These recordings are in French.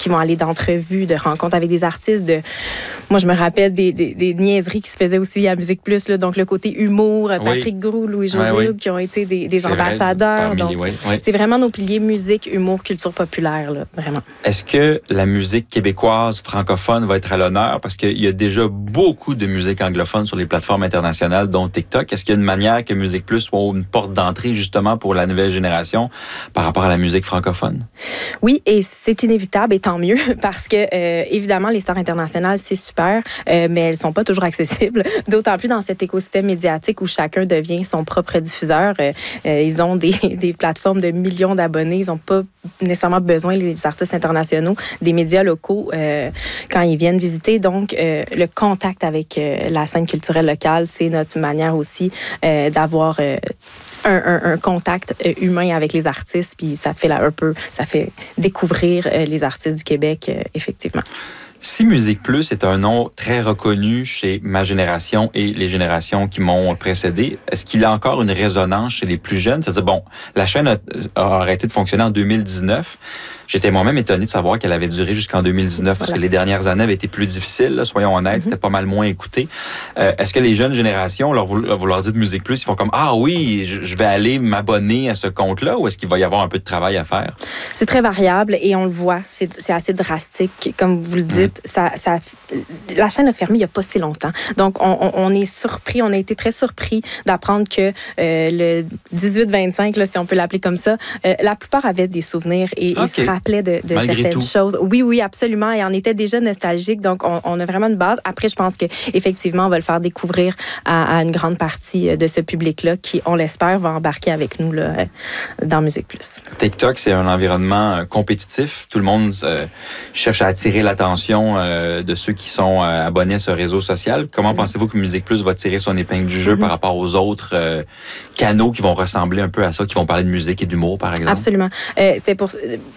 qui vont aller d'entrevues, de rencontres avec des artistes. Moi, je me rappelle des niaiseries qui se faisaient aussi à Musique Plus. Là, donc, le côté humour, Patrick Groux, Louis-José, qui ont été des ambassadeurs. Donc, c'est vraiment nos piliers musique, humour, culture populaire, là, vraiment. Est-ce que la musique québécoise francophone va être à l'honneur? Parce qu'il y a déjà beaucoup de musique anglophone sur les plateformes internationales, dont TikTok. Est-ce qu'il y a une manière que Musique Plus soit une porte d'entrée, justement, pour la nouvelle génération par rapport à la musique francophone? Oui, et c'est inévitable, et tant mieux, parce que, évidemment, les stars internationales, c'est super, mais elles sont pas toujours accessibles, d'autant plus dans cet écosystème médiatique où chacun devient son propre diffuseur. Ils ont des plateformes de millions d'abonnés, ils n'ont pas nécessairement besoin, les artistes internationaux, des médias locaux quand ils viennent visiter. Donc, le contact avec la scène culturelle locale, c'est notre manière aussi d'avoir un contact humain avec les artistes, puis ça fait ça fait découvrir les artistes du Québec, effectivement. Si Musique Plus est un nom très reconnu chez ma génération et les générations qui m'ont précédé, est-ce qu'il a encore une résonance chez les plus jeunes? C'est-à-dire, bon, la chaîne a arrêté de fonctionner en 2019. J'étais moi-même étonné de savoir qu'elle avait duré jusqu'en 2019 parce que les dernières années avaient été plus difficiles, là, soyons honnêtes, c'était pas mal moins écouté. Est-ce que les jeunes générations, vous leur dites Musique Plus, ils font comme « Ah oui, je vais aller m'abonner à ce compte-là » ou est-ce qu'il va y avoir un peu de travail à faire? C'est très variable et on le voit, c'est assez drastique. Comme vous le dites, la chaîne a fermé il n'y a pas si longtemps. Donc, on est surpris, on a été très surpris d'apprendre que le 18-25, là, si on peut l'appeler comme ça, la plupart avaient des souvenirs et se rappelaient de certaines choses. Oui, absolument. Et on était déjà nostalgique. Donc, on a vraiment une base. Après, je pense qu'effectivement, on va le faire découvrir à une grande partie de ce public-là qui, on l'espère, va embarquer avec nous là, dans Musique Plus. TikTok, c'est un environnement compétitif. Tout le monde cherche à attirer l'attention de ceux qui sont abonnés à ce réseau social. Comment pensez-vous que Musique Plus va tirer son épingle du jeu par rapport aux autres canaux qui vont ressembler un peu à ça, qui vont parler de musique et d'humour, par exemple? Absolument. C'est pour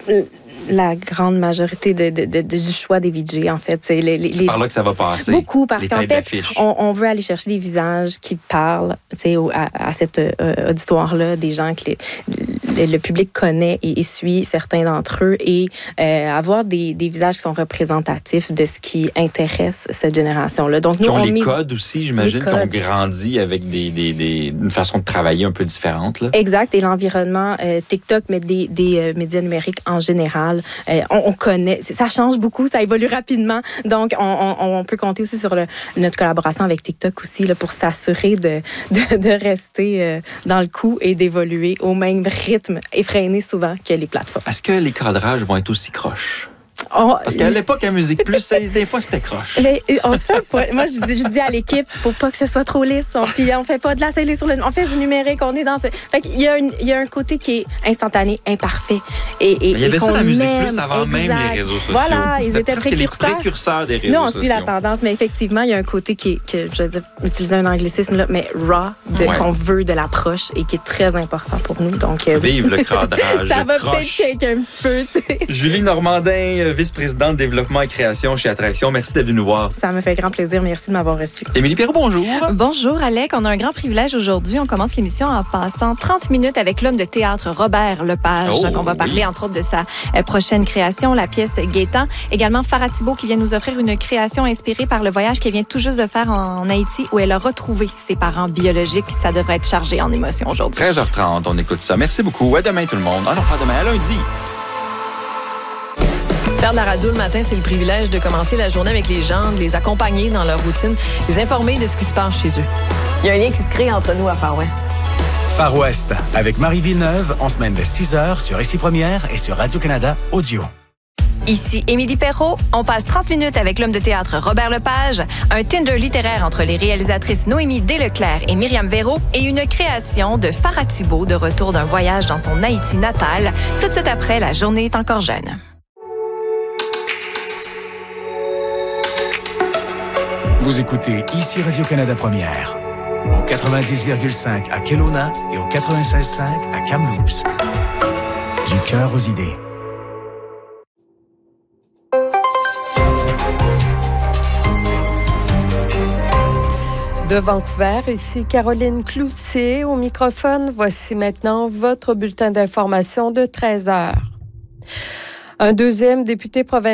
la grande majorité du choix des VJ, en fait. C'est par là que ça va passer. Beaucoup, parce qu'en fait, on veut aller chercher des visages qui parlent à cet auditoire-là, des gens que le public connaît et suit, certains d'entre eux, et avoir des visages qui sont représentatifs de ce qui intéresse cette génération-là. Donc, nous, qui ont les codes aussi, j'imagine, qui ont grandi avec une façon de travailler un peu différente. Là. Exact, et l'environnement TikTok, mais des médias numériques en général, on connaît, ça change beaucoup, ça évolue rapidement, donc on peut compter aussi sur notre collaboration avec TikTok aussi là, pour s'assurer de rester dans le coup et d'évoluer au même rythme effréné souvent que les plateformes. Est-ce que les cadrages vont être aussi croches? Parce qu'à l'époque, à Musique Plus, des fois, c'était croche. Mais on se fait pas. Moi, je dis à l'équipe, faut pas que ce soit trop lisse. Puis on fait pas de la télé on fait du numérique. On est dans ce. Fait qu'il y a un côté qui est instantané, imparfait. Il y avait ça, la Musique Plus, avant même les réseaux sociaux. Voilà, ils étaient précurseurs des réseaux sociaux. Nous, on suit la tendance, mais effectivement, il y a un côté qui est, je veux dire, utiliser un anglicisme, là, mais raw, qu'on veut de l'approche et qui est très important pour nous. Donc, vive le cadrage. Ça va peut-être shaker un petit peu, tu sais. Julie Normandin, vice-présidente de développement et création chez Attraction. Merci d'être venue nous voir. Ça me fait grand plaisir. Merci de m'avoir reçu. Émilie Perrault, bonjour. Bonjour, Alec. On a un grand privilège aujourd'hui. On commence l'émission en passant 30 minutes avec l'homme de théâtre Robert Lepage. On va parler, entre autres, de sa prochaine création, la pièce Gaétan. Également, Farah Thibault qui vient nous offrir une création inspirée par le voyage qu'elle vient tout juste de faire en Haïti où elle a retrouvé ses parents biologiques. Ça devrait être chargé en émotions aujourd'hui. 13h30, on écoute ça. Merci beaucoup. À demain, tout le monde. Ah non, pas demain, à lundi. Faire de la radio le matin, c'est le privilège de commencer la journée avec les gens, de les accompagner dans leur routine, les informer de ce qui se passe chez eux. Il y a un lien qui se crée entre nous à Far West. Far West, avec Marie Villeneuve, en semaine de 6h sur Ici Première et sur Radio-Canada Audio. Ici Émilie Perrault. On passe 30 minutes avec l'homme de théâtre Robert Lepage, un Tinder littéraire entre les réalisatrices Noémie Desleclerc et Myriam Véraud et une création de Farah Thibault de retour d'un voyage dans son Haïti natal. Tout de suite après, la journée est encore jeune. Vous écoutez Ici Radio-Canada Première, au 90,5 à Kelowna et au 96,5 à Kamloops. Du cœur aux idées. De Vancouver, ici Caroline Cloutier au microphone. Voici maintenant votre bulletin d'information de 13h. Un deuxième député provincial